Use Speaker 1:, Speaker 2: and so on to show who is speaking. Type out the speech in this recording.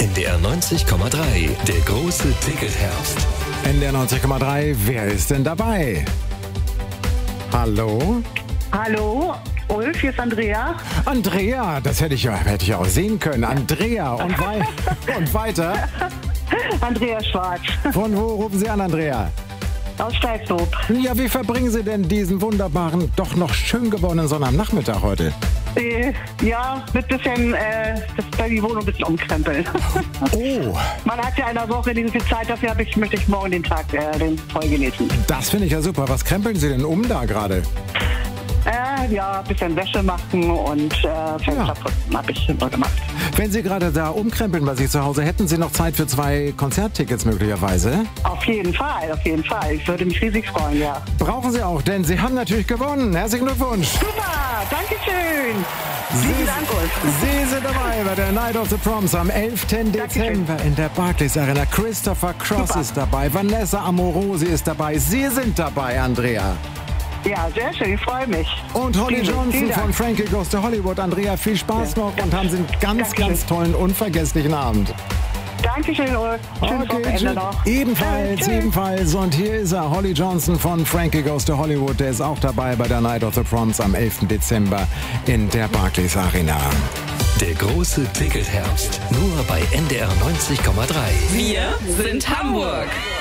Speaker 1: NDR 90,3, der große Ticketherbst.
Speaker 2: NDR 90,3, wer ist denn dabei? Hallo?
Speaker 3: Hallo, Ulf, hier ist Andrea.
Speaker 2: Andrea, das hätte ich ja auch sehen können. Andrea und weiter.
Speaker 3: Andrea Schwarz.
Speaker 2: Von wo rufen Sie an, Andrea?
Speaker 3: Aus Steilsdorf.
Speaker 2: Ja, wie verbringen Sie denn diesen wunderbaren, doch noch schön gewordenen Sonnabendnachmittag heute?
Speaker 3: Ja, mit bisschen die Wohnung ein bisschen umkrempeln.
Speaker 2: Oh.
Speaker 3: Man hat ja in der Woche nicht so viel Zeit, dafür möchte ich morgen den Tag voll genießen.
Speaker 2: Das finde ich ja super. Was krempeln Sie denn um da gerade?
Speaker 3: Ja, ein bisschen Wäsche machen und Fenster putzen habe ich immer gemacht.
Speaker 2: Wenn Sie gerade da umkrempeln bei sich zu Hause, hätten Sie noch Zeit für 2 Konzerttickets möglicherweise?
Speaker 3: Auf jeden Fall. Ich würde mich riesig freuen, ja.
Speaker 2: Brauchen Sie auch, denn Sie haben natürlich gewonnen. Herzlichen Glückwunsch.
Speaker 3: Super, danke schön. Vielen Dank, Ulf.
Speaker 2: Sie sind dabei bei der Night of the Proms am 11. Dezember in der Barclays Arena. Christopher Cross ist dabei, Vanessa Amorosi ist dabei. Sie sind dabei, Andrea.
Speaker 3: Ja, sehr schön, ich freue mich.
Speaker 2: Und Holly Johnson von Frankie Goes to Hollywood. Andrea, viel Spaß noch und haben Sie einen ganz tollen, unvergesslichen Abend.
Speaker 3: Dankeschön, Ulf. Schönes Wochenende noch.
Speaker 2: Ebenfalls. Und hier ist er, Holly Johnson von Frankie Goes to Hollywood. Der ist auch dabei bei der Night of the Proms am 11. Dezember in der Barclays Arena.
Speaker 1: Der große Ticketherbst, nur bei NDR 90,3.
Speaker 4: Wir sind Hamburg.